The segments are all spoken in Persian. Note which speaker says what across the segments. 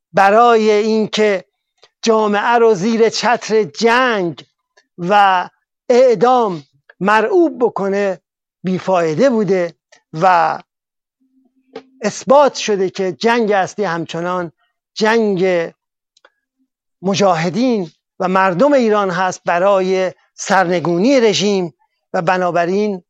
Speaker 1: برای اینکه جامعه رو زیر چتر جنگ و اعدام مرعوب بکنه بیفایده بوده و اثبات شده که جنگ اصلی همچنان جنگ مجاهدین و مردم ایران هست برای سرنگونی رژیم و بنابراین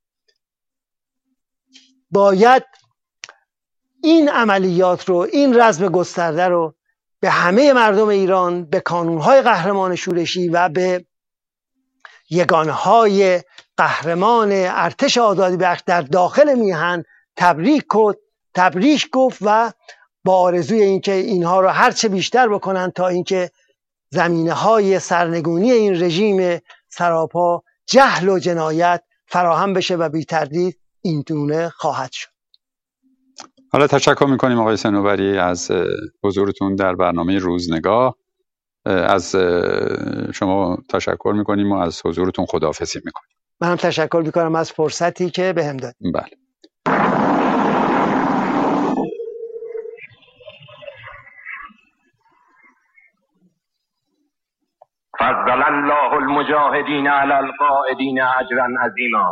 Speaker 1: باید این عملیات رو، این رزم گسترده رو به همه مردم ایران، به کانونهای قهرمان شورشی و به یگانهای قهرمان ارتش آزادی بخش در داخل میهن تبریک گفت و با آرزوی اینکه اینها رو هرچه بیشتر بکنن تا اینکه زمینه‌های سرنگونی این رژیم سراپا جهل و جنایت فراهم بشه و بی تردید این گونه خواهد شد.
Speaker 2: حالا تشکر میکنیم آقای صنوبری از حضورتون در برنامه روزنگاه. از شما تشکر میکنیم و از حضورتون خداحافظی میکنیم.
Speaker 1: منم تشکر میکنم از فرصتی که بهم دادید.
Speaker 2: بله.
Speaker 3: فضل الله المجاهدین علی القاعدین اجرا عظیما.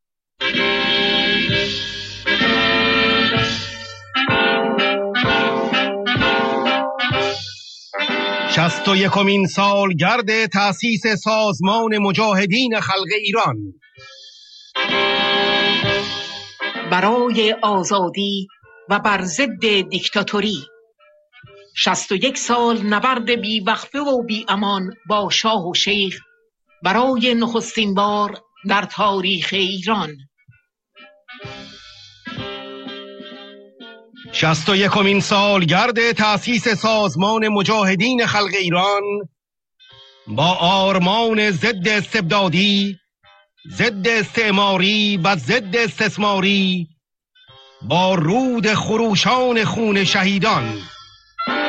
Speaker 4: 61مین سالگرد تأسیس سازمان مجاهدین خلق ایران.
Speaker 5: برای آزادی و بر ضد دیکتاتوری 61 سال نبرد بی‌وقفه و بی‌امان با شاه و شیخ برای نخستین بار در تاریخ ایران.
Speaker 4: 61مین سالگرد تأسیس سازمان مجاهدین خلق ایران با آرمان ضد استبدادی، ضد استعماری و ضد استثماری، با رود خروشان خون شهیدان